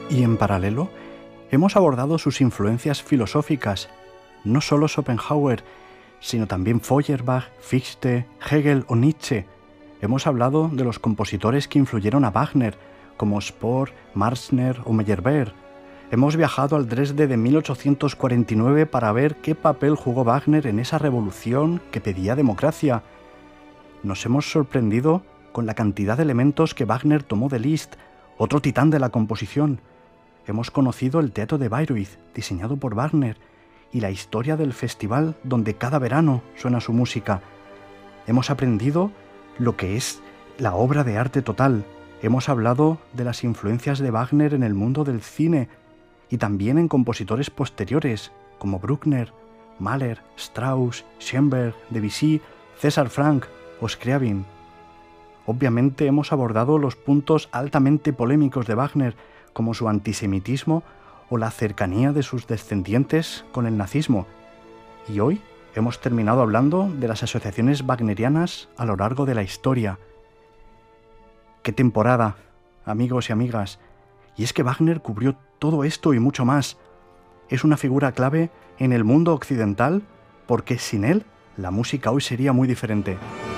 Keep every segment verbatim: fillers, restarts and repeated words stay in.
Y en paralelo, hemos abordado sus influencias filosóficas, no solo Schopenhauer, sino también Feuerbach, Fichte, Hegel o Nietzsche. Hemos hablado de los compositores que influyeron a Wagner, como Spohr, Marsner o Meyerbeer. Hemos viajado al Dresde de mil ochocientos cuarenta y nueve para ver qué papel jugó Wagner en esa revolución que pedía democracia. Nos hemos sorprendido con la cantidad de elementos que Wagner tomó de Liszt, otro titán de la composición. Hemos conocido el teatro de Bayreuth, diseñado por Wagner, y la historia del festival donde cada verano suena su música. Hemos aprendido lo que es la obra de arte total. Hemos hablado de las influencias de Wagner en el mundo del cine y también en compositores posteriores como Bruckner, Mahler, Strauss, Schoenberg, Debussy, César Franck o Scriabin. Obviamente hemos abordado los puntos altamente polémicos de Wagner, como su antisemitismo o la cercanía de sus descendientes con el nazismo. Y hoy hemos terminado hablando de las asociaciones wagnerianas a lo largo de la historia. ¡Qué temporada, amigos y amigas! Y es que Wagner cubrió todo esto y mucho más. Es una figura clave en el mundo occidental porque sin él la música hoy sería muy diferente.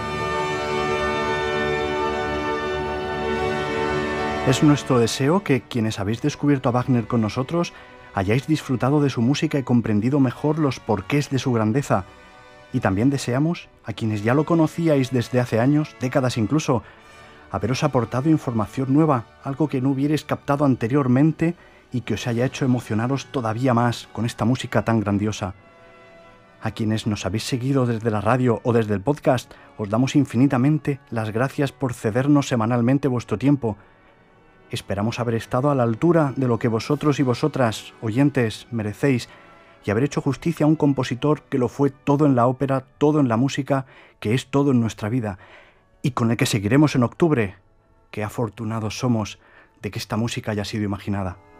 Es nuestro deseo que quienes habéis descubierto a Wagner con nosotros hayáis disfrutado de su música y comprendido mejor los porqués de su grandeza. Y también deseamos, a quienes ya lo conocíais desde hace años, décadas incluso, haberos aportado información nueva, algo que no hubierais captado anteriormente y que os haya hecho emocionaros todavía más con esta música tan grandiosa. A quienes nos habéis seguido desde la radio o desde el podcast, os damos infinitamente las gracias por cedernos semanalmente vuestro tiempo. Esperamos haber estado a la altura de lo que vosotros y vosotras, oyentes, merecéis, y haber hecho justicia a un compositor que lo fue todo en la ópera, todo en la música, que es todo en nuestra vida, y con el que seguiremos en octubre. Qué afortunados somos de que esta música haya sido imaginada.